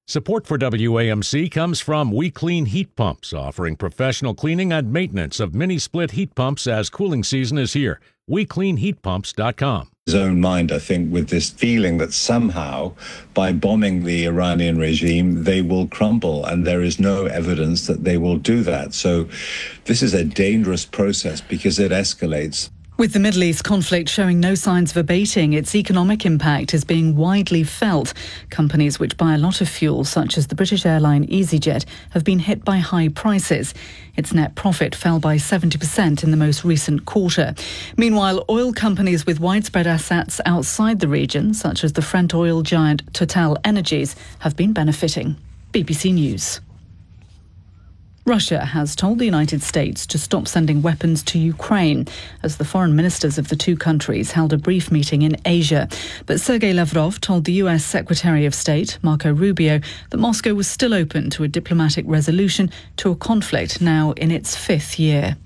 Support for WAMC comes from We Clean Heat Pumps, offering professional cleaning and maintenance of mini-split heat pumps as cooling season is here. WeCleanHeatPumps.com. His own mind, I think, with this feeling that somehow, by bombing the Iranian regime, they will crumble, and there is no evidence that they will do that. So this is a dangerous process because it escalates. With the Middle East conflict showing no signs of abating, its economic impact is being widely felt. Companies which buy a lot of fuel, such as the British airline EasyJet, have been hit by high prices. Its net profit fell by 70% in the most recent quarter. Meanwhile, oil companies with widespread assets outside the region, such as the French oil giant Total Energies, have been benefiting. BBC News. Russia has told the United States to stop sending weapons to Ukraine as the foreign ministers of the two countries held a brief meeting in Asia. But Sergei Lavrov told the US Secretary of State, Marco Rubio, that Moscow was still open to a diplomatic resolution to a conflict now in its fifth year.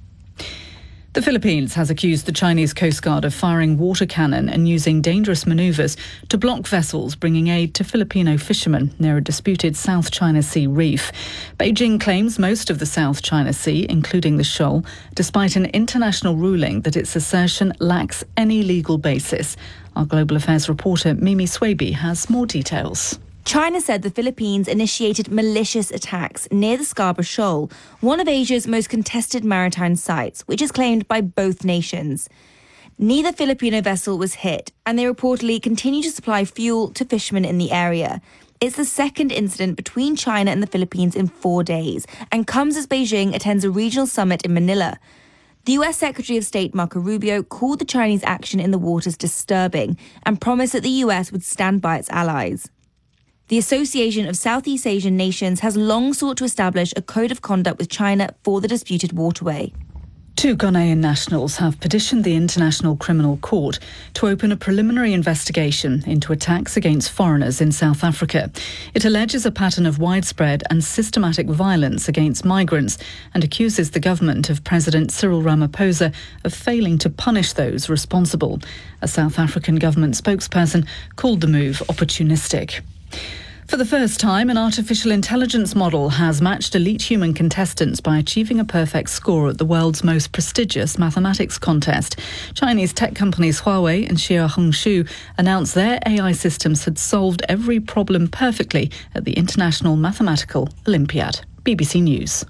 The Philippines has accused the Chinese Coast Guard of firing water cannon and using dangerous manoeuvres to block vessels bringing aid to Filipino fishermen near a disputed South China Sea reef. Beijing claims most of the South China Sea, including the shoal, despite an international ruling that its assertion lacks any legal basis. Our Global Affairs reporter Mimi Swaby has more details. China said the Philippines initiated malicious attacks near the Scarborough Shoal, one of Asia's most contested maritime sites, which is claimed by both nations. Neither Filipino vessel was hit, and they reportedly continue to supply fuel to fishermen in the area. It's the second incident between China and the Philippines in 4 days, and comes as Beijing attends a regional summit in Manila. The US Secretary of State Marco Rubio called the Chinese action in the waters disturbing and promised that the US would stand by its allies. The Association of Southeast Asian Nations has long sought to establish a code of conduct with China for the disputed waterway. Two Ghanaian nationals have petitioned the International Criminal Court to open a preliminary investigation into attacks against foreigners in South Africa. It alleges a pattern of widespread and systematic violence against migrants and accuses the government of President Cyril Ramaphosa of failing to punish those responsible. A South African government spokesperson called the move opportunistic. For the first time, an artificial intelligence model has matched elite human contestants by achieving a perfect score at the world's most prestigious mathematics contest. Chinese tech companies Huawei and Xia Hongshu announced their AI systems had solved every problem perfectly at the International Mathematical Olympiad. BBC News.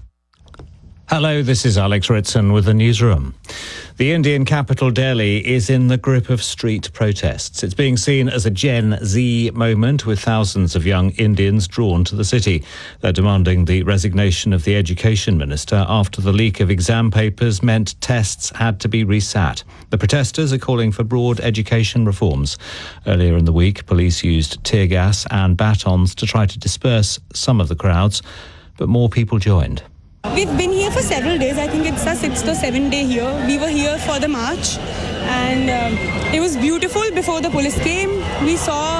Hello, this is Alex Ritson with the newsroom. The Indian capital Delhi is in the grip of street protests. It's being seen as a Gen Z moment with thousands of young Indians drawn to the city. They're demanding the resignation of the education minister after the leak of exam papers meant tests had to be resat. The protesters are calling for broad education reforms. Earlier in the week, police used tear gas and batons to try to disperse some of the crowds, but more people joined. We've been here for several days. I think it's our 6th or 7th day here. We were here for the march and it was beautiful before the police came. We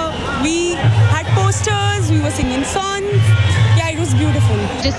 had posters, we were singing songs. Yeah, it was beautiful.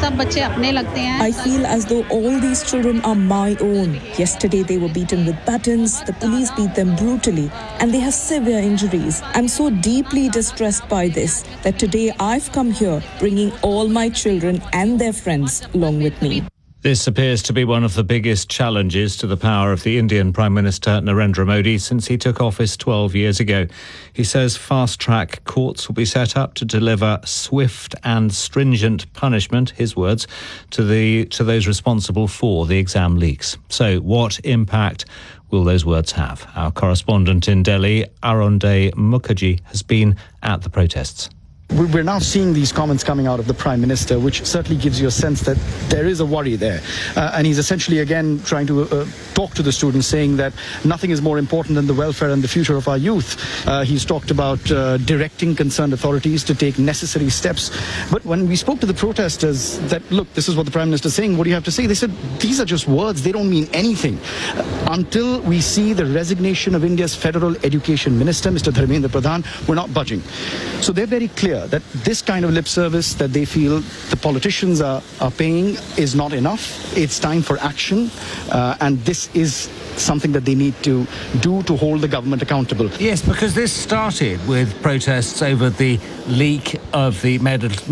I feel as though all these children are my own. Yesterday they were beaten with batons, the police beat them brutally, and they have severe injuries. I'm so deeply distressed by this that today I've come here bringing all my children and their friends along with me. This appears to be one of the biggest challenges to the power of the Indian Prime Minister Narendra Modi since he took office 12 years ago. He says fast-track courts will be set up to deliver swift and stringent punishment, his words, to those responsible for the exam leaks. So what impact will those words have? Our correspondent in Delhi, Arunday Mukherjee, has been at the protests. We're now seeing these comments coming out of the Prime Minister, which certainly gives you a sense that there is a worry there. And he's essentially, again, trying to talk to the students, saying that nothing is more important than the welfare and the future of our youth. He's talked about directing concerned authorities to take necessary steps. But when we spoke to the protesters that, look, this is what the Prime Minister is saying, what do you have to say? They said, these are just words, they don't mean anything. Until we see the resignation of India's Federal Education Minister, Mr. Dharmendra Pradhan, we're not budging. So they're very clear that this kind of lip service that they feel the politicians are paying is not enough. It's time for action, and this is something that they need to do to hold the government accountable. Yes, because this started with protests over the leak of the